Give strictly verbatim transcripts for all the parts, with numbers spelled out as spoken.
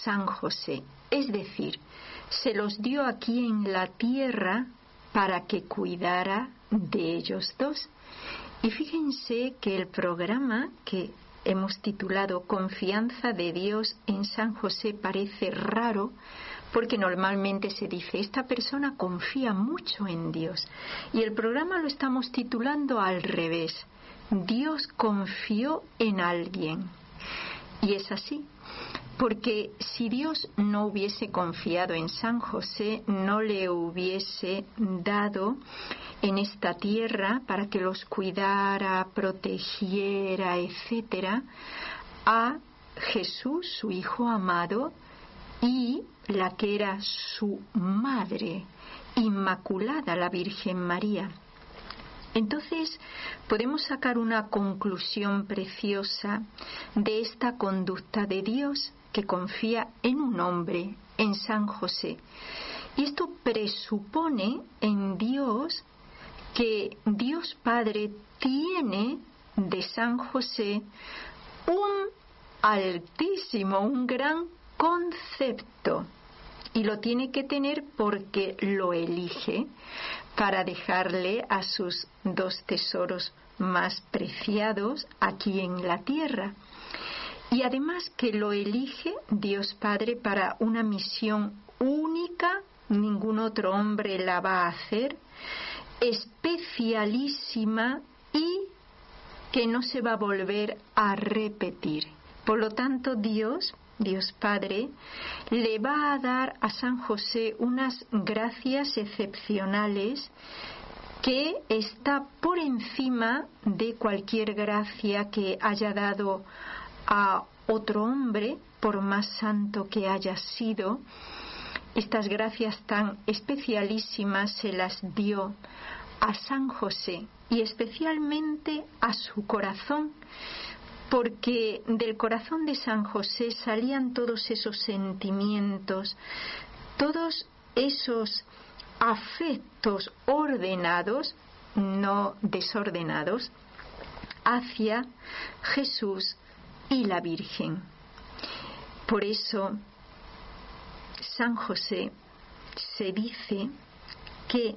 San José, es decir, se los dio aquí en la tierra para que cuidara de ellos dos. Y fíjense que el programa que hemos titulado Confianza de Dios en San José parece raro, porque normalmente se dice, esta persona confía mucho en Dios. Y el programa lo estamos titulando al revés, Dios confió en alguien. Y es así, porque si Dios no hubiese confiado en San José, no le hubiese dado en esta tierra para que los cuidara, protegiera, etcétera, a Jesús, su Hijo amado, y la que era su madre, Inmaculada, la Virgen María. Entonces podemos sacar una conclusión preciosa de esta conducta de Dios que confía en un hombre, en San José. Y esto presupone en Dios que Dios Padre tiene de San José un altísimo, un gran concepto. Y lo tiene que tener porque lo elige para dejarle a sus dos tesoros más preciados aquí en la tierra. Y además que lo elige Dios Padre para una misión única, ningún otro hombre la va a hacer, especialísima y que no se va a volver a repetir. Por lo tanto, Dios, Dios Padre, le va a dar a San José unas gracias excepcionales que está por encima de cualquier gracia que haya dado a otro hombre, por más santo que haya sido. Estas gracias tan especialísimas se las dio a San José y especialmente a su corazón, porque del corazón de San José salían todos esos sentimientos, todos esos afectos ordenados, no desordenados, hacia Jesús y la Virgen. Por eso, San José se dice que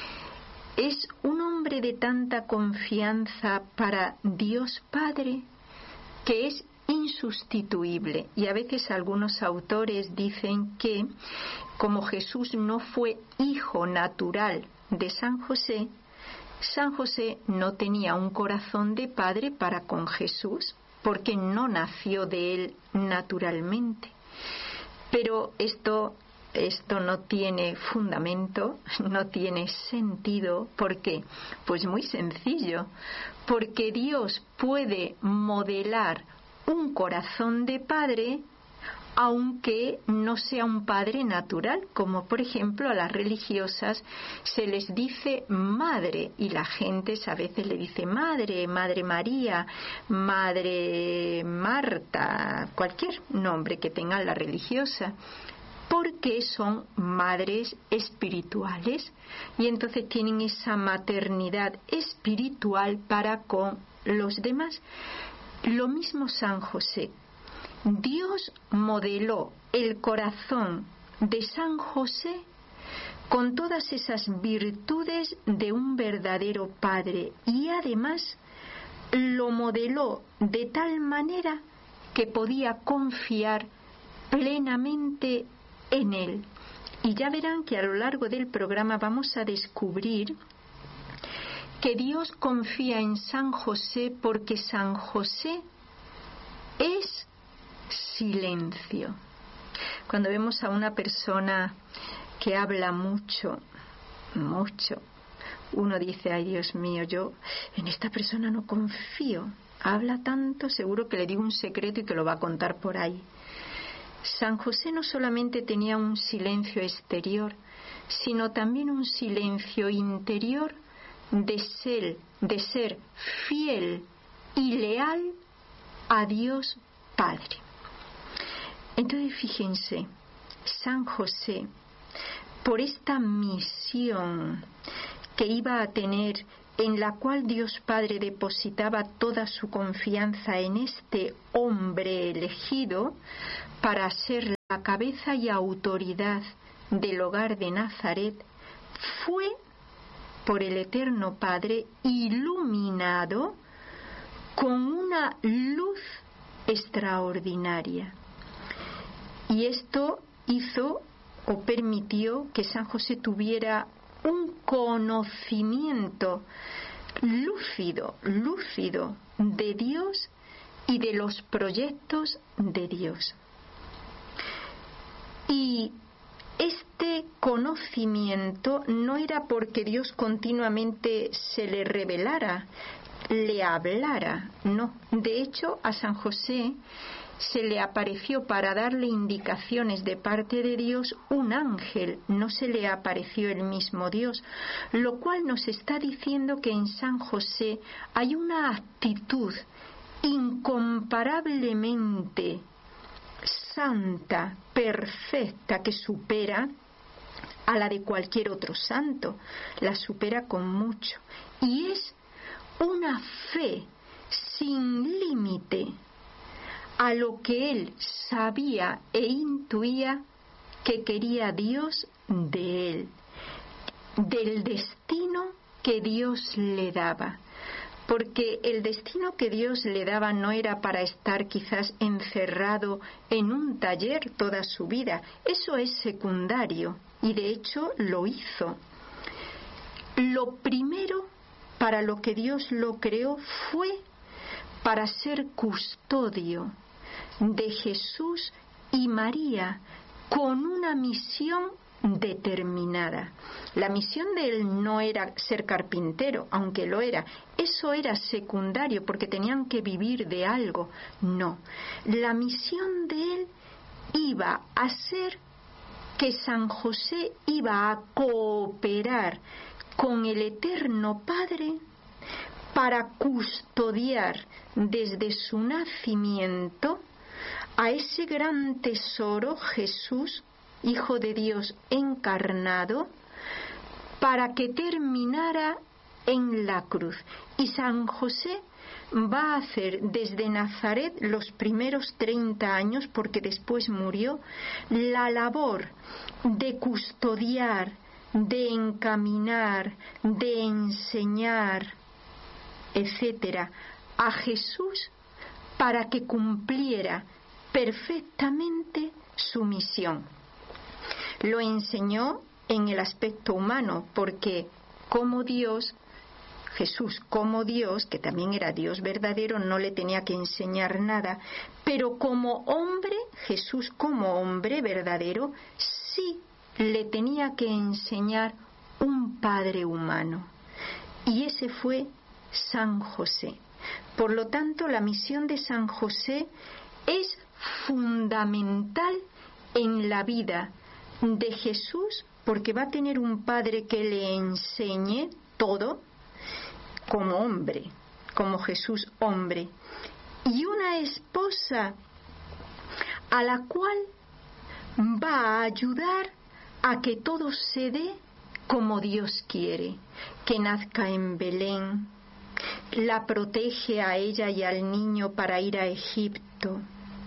es un hombre de tanta confianza para Dios Padre que es insustituible. Y a veces algunos autores dicen que como Jesús no fue hijo natural de San José, San José no tenía un corazón de padre para con Jesús, porque no nació de él naturalmente. Pero esto, esto no tiene fundamento, no tiene sentido. ¿Por qué? Pues muy sencillo, porque Dios puede modelar un corazón de padre aunque no sea un padre natural, como por ejemplo a las religiosas se les dice madre y la gente a veces le dice madre, madre María, madre Marta, cualquier nombre que tenga la religiosa, porque son madres espirituales y entonces tienen esa maternidad espiritual para con los demás. Lo mismo San José. Dios modeló el corazón de San José con todas esas virtudes de un verdadero padre y además lo modeló de tal manera que podía confiar plenamente en él. Y ya verán que a lo largo del programa vamos a descubrir que Dios confía en San José porque San José es silencio. Cuando vemos a una persona que habla mucho, mucho, uno dice, ay Dios mío, yo en esta persona no confío. Habla tanto, seguro que le digo un secreto y que lo va a contar por ahí. San José no solamente tenía un silencio exterior, sino también un silencio interior de ser, de ser fiel y leal a Dios Padre. Entonces fíjense, San José, por esta misión que iba a tener, en la cual Dios Padre depositaba toda su confianza en este hombre elegido para ser la cabeza y autoridad del hogar de Nazaret, fue por el Eterno Padre iluminado con una luz extraordinaria. Y esto hizo o permitió que San José tuviera un conocimiento lúcido, lúcido de Dios y de los proyectos de Dios. Y este conocimiento no era porque Dios continuamente se le revelara, le hablara, no. De hecho, a San José se le apareció para darle indicaciones de parte de Dios un ángel, no se le apareció el mismo Dios, lo cual nos está diciendo que en San José hay una actitud incomparablemente santa, perfecta, que supera a la de cualquier otro santo, la supera con mucho, y es una fe sin límite a lo que él sabía e intuía que quería Dios de él, del destino que Dios le daba. Porque el destino que Dios le daba no era para estar quizás encerrado en un taller toda su vida. Eso es secundario, y de hecho lo hizo. Lo primero para lo que Dios lo creó fue para ser custodio de Jesús y María con una misión determinada. La misión de él no era ser carpintero, aunque lo era. Eso era secundario porque tenían que vivir de algo. No. La misión de él iba a ser que San José iba a cooperar con el Eterno Padre para custodiar desde su nacimiento a ese gran tesoro, Jesús, Hijo de Dios encarnado, para que terminara en la cruz. Y San José va a hacer desde Nazaret los primeros treinta años, porque después murió, la labor de custodiar, de encaminar, de enseñar, etcétera, a Jesús para que cumpliera perfectamente su misión. Lo enseñó en el aspecto humano, porque como Dios, Jesús como Dios, que también era Dios verdadero, no le tenía que enseñar nada, pero como hombre, Jesús como hombre verdadero, sí le tenía que enseñar un padre humano. Y ese fue San José. Por lo tanto, la misión de San José es fundamental en la vida de Jesús, porque va a tener un padre que le enseñe todo como hombre, como Jesús hombre, y una esposa a la cual va a ayudar a que todo se dé como Dios quiere, que nazca en Belén, la protege a ella y al niño para ir a Egipto,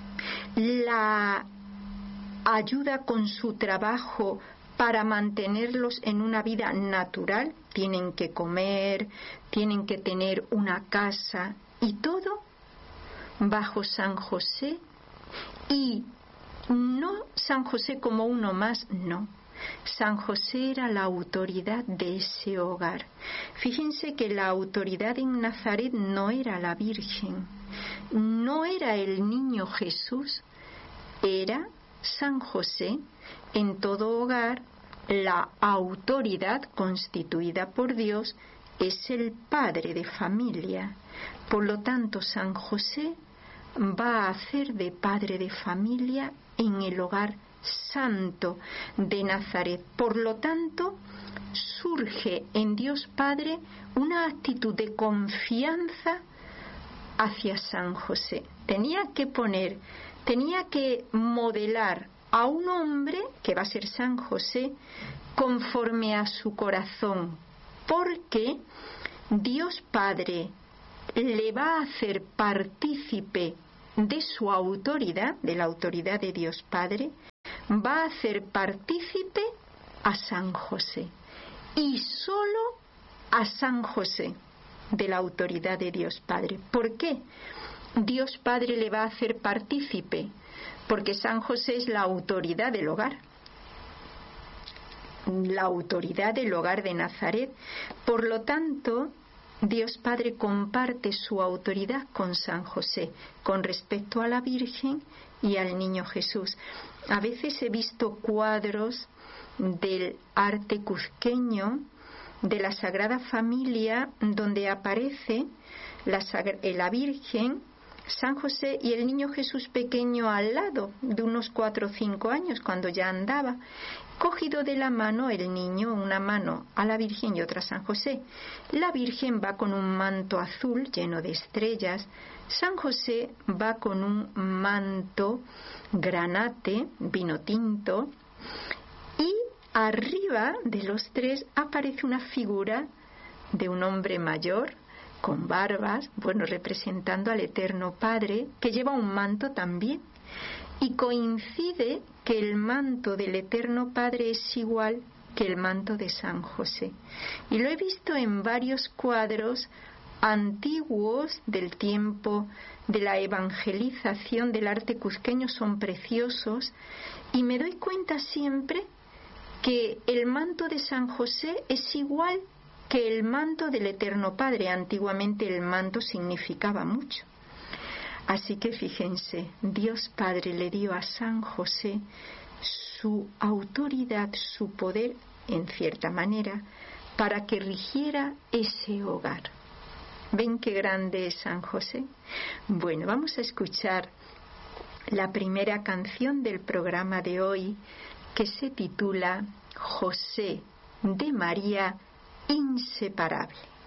la ayuda con su trabajo para mantenerlos en una vida natural, tienen que comer, tienen que tener una casa, y todo bajo San José. Y no San José como uno más, no. San José era la autoridad de ese hogar. Fíjense que la autoridad en Nazaret no era la Virgen, no era el niño Jesús, era San José. En todo hogar, la autoridad constituida por Dios es el padre de familia. Por lo tanto, San José va a hacer de padre de familia en el hogar santo de Nazaret. Por lo tanto, surge en Dios Padre una actitud de confianza hacia San José. Tenía que poner, tenía que modelar a un hombre, que va a ser San José, conforme a su corazón, porque Dios Padre le va a hacer partícipe de su autoridad, de la autoridad de Dios Padre, va a hacer partícipe a San José, y solo a San José, de la autoridad de Dios Padre. ¿Por qué Dios Padre le va a hacer partícipe? Porque San José es la autoridad del hogar, la autoridad del hogar de Nazaret. Por lo tanto, Dios Padre comparte su autoridad con San José con respecto a la Virgen y al niño Jesús. A veces he visto cuadros del arte cuzqueño de la Sagrada Familia donde aparece la, la Virgen, San José y el niño Jesús pequeño al lado, de unos cuatro o cinco años, cuando ya andaba, cogido de la mano el niño, una mano a la Virgen y otra a San José. La Virgen va con un manto azul lleno de estrellas, San José va con un manto granate, vino tinto, y arriba de los tres aparece una figura de un hombre mayor, con barbas, bueno, representando al Eterno Padre, que lleva un manto también. Y coincide que el manto del Eterno Padre es igual que el manto de San José. Y lo he visto en varios cuadros antiguos del tiempo de la evangelización del arte cuzqueño, son preciosos, y me doy cuenta siempre que el manto de San José es igual que el manto del Eterno Padre. Antiguamente el manto significaba mucho. Así que fíjense, Dios Padre le dio a San José su autoridad, su poder, en cierta manera, para que rigiera ese hogar. ¿Ven qué grande es San José? Bueno, vamos a escuchar la primera canción del programa de hoy, que se titula José de María inseparable.